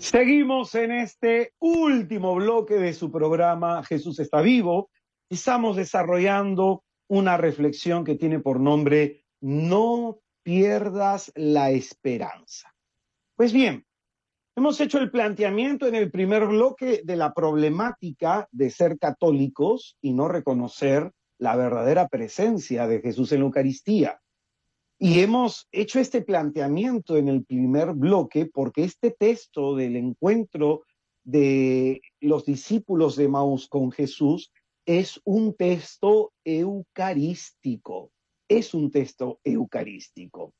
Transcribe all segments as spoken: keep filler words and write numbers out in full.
Seguimos en este último bloque de su programa Jesús está vivo. Estamos desarrollando una reflexión que tiene por nombre No pierdas la esperanza. Pues bien, hemos hecho el planteamiento en el primer bloque de la problemática de ser católicos y no reconocer la verdadera presencia de Jesús en la Eucaristía. Y hemos hecho este planteamiento en el primer bloque porque este texto del encuentro de los discípulos de Maús con Jesús es un texto eucarístico, es un texto eucarístico.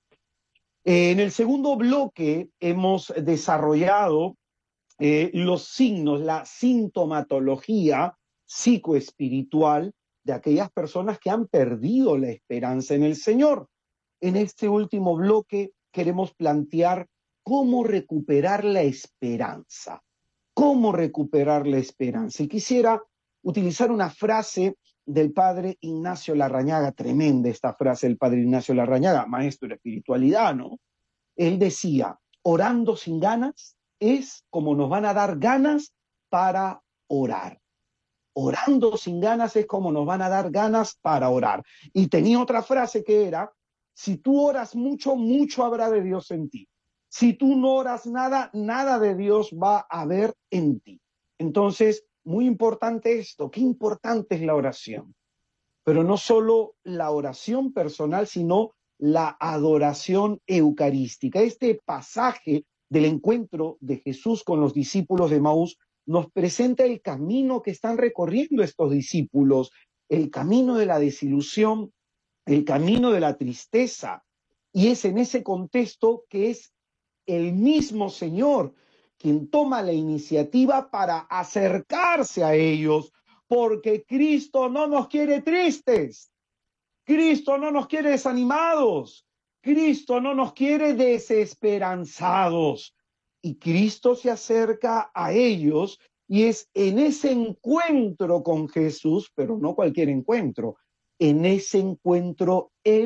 En el segundo bloque hemos desarrollado eh, los signos, la sintomatología psicoespiritual de aquellas personas que han perdido la esperanza en el Señor. En este último bloque queremos plantear cómo recuperar la esperanza, cómo recuperar la esperanza. Y quisiera utilizar una frase del padre Ignacio Larrañaga, tremenda esta frase del padre Ignacio Larrañaga, maestro de espiritualidad, ¿no? Él decía, orando sin ganas es como nos van a dar ganas para orar. Orando sin ganas es como nos van a dar ganas para orar. Y tenía otra frase que era, si tú oras mucho, mucho habrá de Dios en ti. Si tú no oras nada, nada de Dios va a haber en ti. Entonces, muy importante esto, qué importante es la oración. Pero no solo la oración personal, sino la adoración eucarística. Este pasaje del encuentro de Jesús con los discípulos de Maús nos presenta el camino que están recorriendo estos discípulos, el camino de la desilusión, el camino de la tristeza. Y es en ese contexto que es el mismo Señor quien toma la iniciativa para acercarse a ellos, porque Cristo no nos quiere tristes, Cristo no nos quiere desanimados, Cristo no nos quiere desesperanzados. Y Cristo se acerca a ellos y es en ese encuentro con Jesús, pero no cualquier encuentro, en ese encuentro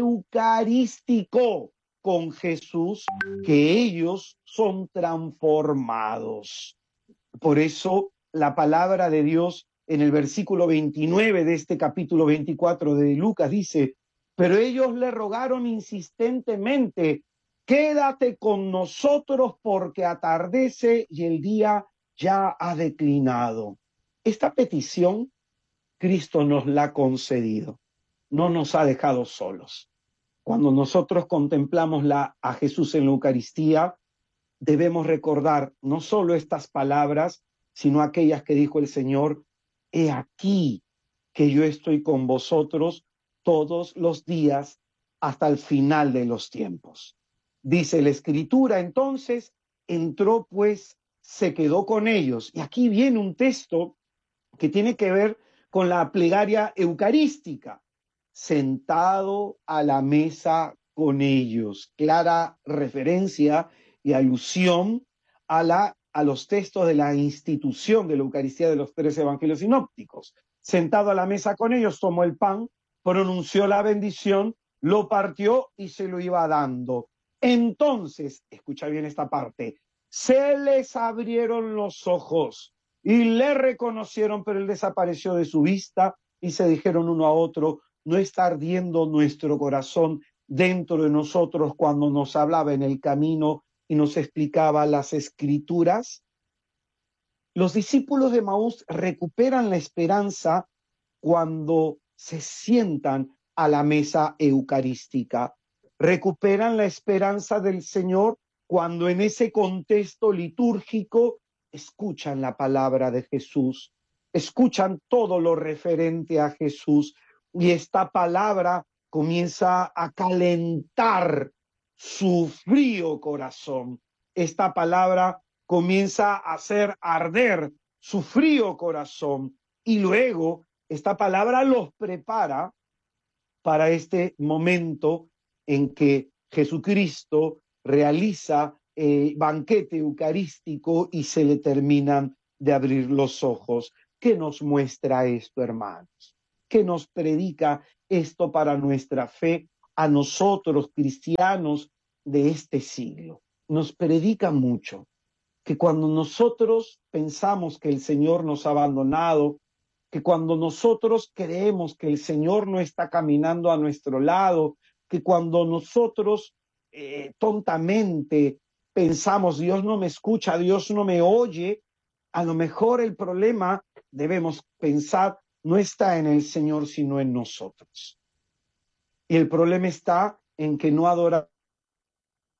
eucarístico con Jesús, que ellos son transformados. Por eso la palabra de Dios en el versículo veintinueve de este capítulo veinticuatro de Lucas dice, pero ellos le rogaron insistentemente, quédate con nosotros porque atardece y el día ya ha declinado. Esta petición Cristo nos la ha concedido, no nos ha dejado solos. Cuando nosotros contemplamos la, a Jesús en la Eucaristía, debemos recordar no solo estas palabras, sino aquellas que dijo el Señor, he aquí que yo estoy con vosotros todos los días hasta el final de los tiempos. Dice la Escritura, entonces entró pues, se quedó con ellos. Y aquí viene un texto que tiene que ver con la plegaria eucarística, sentado a la mesa con ellos. Clara referencia y alusión a, la, a los textos de la institución de la Eucaristía de los tres evangelios sinópticos. Sentado a la mesa con ellos, tomó el pan, pronunció la bendición, lo partió y se lo iba dando. Entonces, escucha bien esta parte, se les abrieron los ojos y le reconocieron, pero él desapareció de su vista y se dijeron uno a otro, no está ardiendo nuestro corazón dentro de nosotros cuando nos hablaba en el camino y nos explicaba las escrituras. Los discípulos de Maús recuperan la esperanza cuando se sientan a la mesa eucarística. Recuperan la esperanza del Señor cuando en ese contexto litúrgico escuchan la palabra de Jesús, escuchan todo lo referente a Jesús y esta palabra comienza a calentar su frío corazón. Esta palabra comienza a hacer arder su frío corazón y luego esta palabra los prepara para este momento en que Jesucristo realiza el banquete eucarístico y se le terminan de abrir los ojos. ¿Qué nos muestra esto, hermanos? ¿Qué nos predica esto para nuestra fe a nosotros, cristianos de este siglo? Nos predica mucho que cuando nosotros pensamos que el Señor nos ha abandonado, que cuando nosotros creemos que el Señor no está caminando a nuestro lado, que cuando nosotros eh, tontamente pensamos, Dios no me escucha, Dios no me oye, a lo mejor el problema, debemos pensar, no está en el Señor, sino en nosotros. Y el problema está en que no adoramos